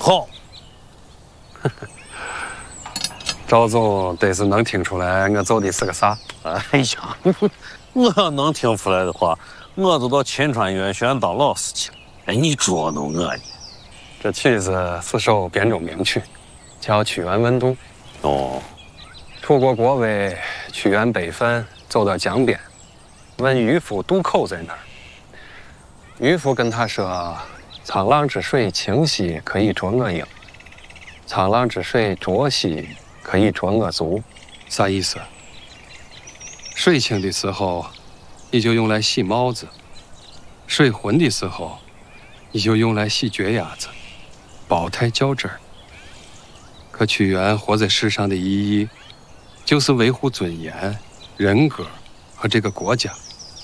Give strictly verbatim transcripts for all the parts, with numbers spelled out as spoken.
好。赵总得是能听出来我做的是个啥？ 哎呀，我要能听出来的话，我就到秦川院选当老师去了。哎，你捉弄我呢？ 这曲子是首汴州名曲，叫《屈原问渡》。 哦， 楚国国尉屈原北返，走到江边，问渔夫渡口在哪儿。渔夫跟他说：“沧浪之水清兮，可以濯我缨；沧浪之水浊兮，可以濯我足。”啥意思？水清的时候，你就用来洗帽子；水浑的时候，你就用来洗脚丫子，包太较真儿。可屈原活在世上的意义，就是维护尊严、人格和这个国家。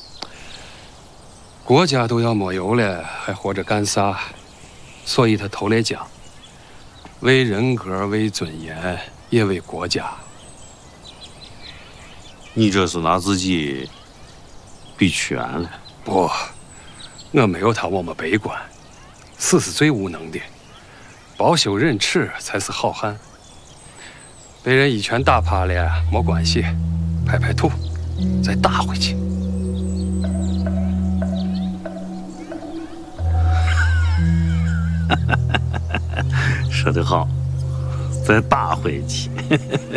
国家都要没有了，还活着干啥？所以他投来江，为人格、为尊严，也为国家。 你这是拿自己比屈原了？ 不，我没有他我们悲观，死是最无能的，包羞忍耻才是好汉。被人一拳打趴了没关系，拍拍土，再打回去。 说得好，再打回去。